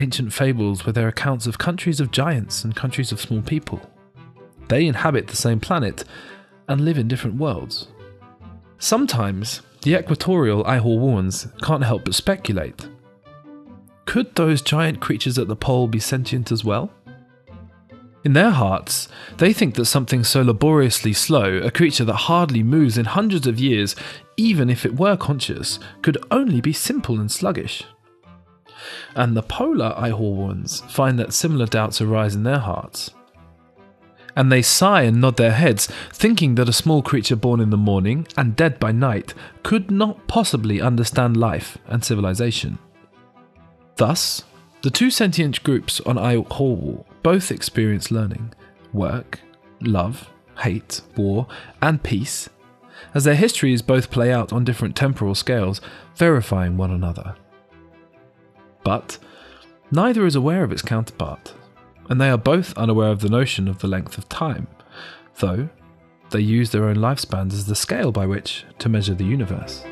Ancient fables were their accounts of countries of giants and countries of small people. They inhabit the same planet and live in different worlds. Sometimes, the equatorial Aihuoans can't help but speculate. Could those giant creatures at the pole be sentient as well? In their hearts, they think that something so laboriously slow, a creature that hardly moves in hundreds of years, even if it were conscious, could only be simple and sluggish. And the polar Aihuoans find that similar doubts arise in their hearts. And they sigh and nod their heads, thinking that a small creature born in the morning and dead by night could not possibly understand life and civilization. Thus, the two sentient groups on Aihuo both experience learning, work, love, hate, war, and peace, as their histories both play out on different temporal scales, verifying one another. But neither is aware of its counterpart, and they are both unaware of the notion of the length of time, though they use their own lifespans as the scale by which to measure the universe.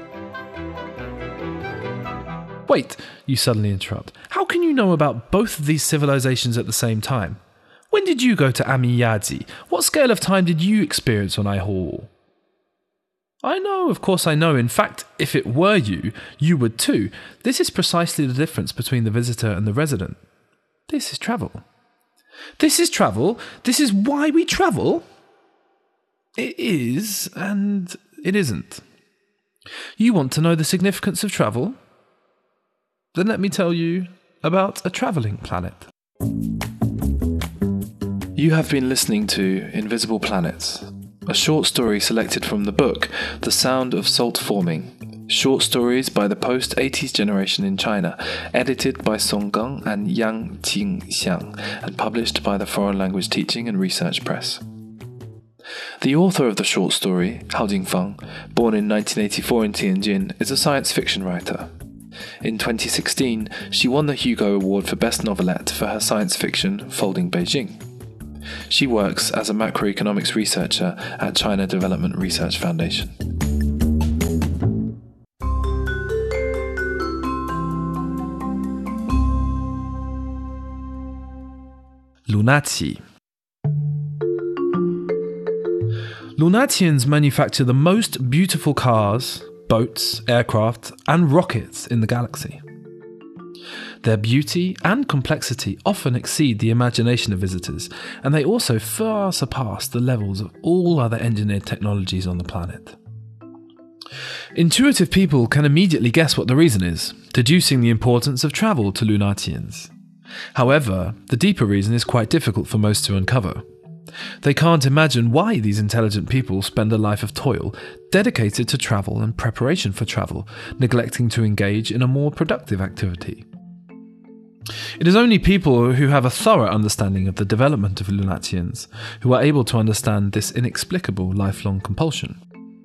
Wait, you suddenly interrupt. How can you know about both of these civilizations at the same time? When did you go to Amiyadzi? What scale of time did you experience on Aihuo? I know, of course I know. In fact, if it were you, you would too. This is precisely the difference between the visitor and the resident. This is travel. This is travel? This is why we travel? It is, and it isn't. You want to know the significance of travel? Then let me tell you about a travelling planet. You have been listening to Invisible Planets, a short story selected from the book The Sound of Salt Forming, short stories by the post-80s generation in China, edited by Song Gang and Yang Qingxiang, and published by the Foreign Language Teaching and Research Press. The author of the short story, Hao Jingfang, born in 1984 in Tianjin, is a science fiction writer. In 2016, she won the Hugo Award for Best Novelette for her science fiction Folding Beijing. She works as a macroeconomics researcher at China Development Research Foundation. Lunati. Lunatians manufacture the most beautiful cars, boats, aircraft, and rockets in the galaxy. Their beauty and complexity often exceed the imagination of visitors, and they also far surpass the levels of all other engineered technologies on the planet. Intuitive people can immediately guess what the reason is, deducing the importance of travel to Lunatians. However, the deeper reason is quite difficult for most to uncover. They can't imagine why these intelligent people spend a life of toil, dedicated to travel and preparation for travel, neglecting to engage in a more productive activity. It is only people who have a thorough understanding of the development of Lunatians who are able to understand this inexplicable lifelong compulsion.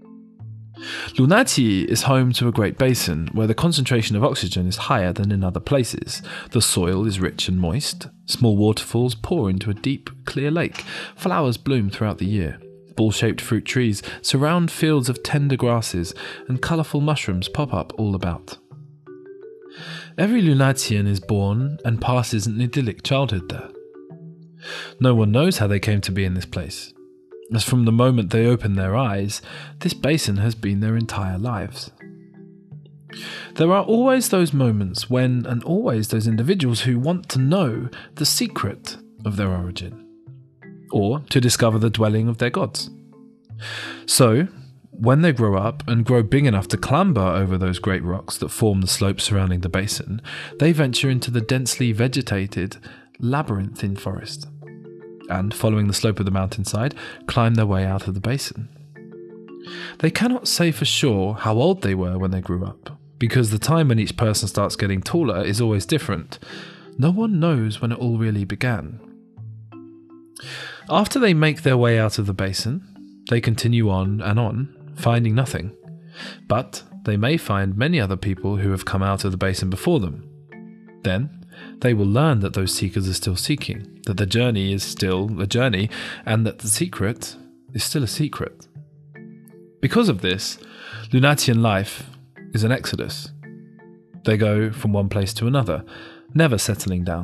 Lunati is home to a great basin where the concentration of oxygen is higher than in other places. The soil is rich and moist. Small waterfalls pour into a deep, clear lake. Flowers bloom throughout the year. Ball-shaped fruit trees surround fields of tender grasses, and colourful mushrooms pop up all about. Every Lunatian is born and passes an idyllic childhood there. No one knows how they came to be in this place, as from the moment they open their eyes, this basin has been their entire lives. There are always those moments when, and always those individuals who want to know the secret of their origin, or to discover the dwelling of their gods. So, when they grow up and grow big enough to clamber over those great rocks that form the slopes surrounding the basin, they venture into the densely vegetated labyrinthine forest, and, following the slope of the mountainside, climb their way out of the basin. They cannot say for sure how old they were when they grew up, because the time when each person starts getting taller is always different. No one knows when it all really began. After they make their way out of the basin, they continue on, finding nothing. But they may find many other people who have come out of the basin before them. Then, they will learn that those seekers are still seeking, that the journey is still a journey, and that the secret is still a secret. Because of this, Lunatian life is an exodus. They go from one place to another, never settling down.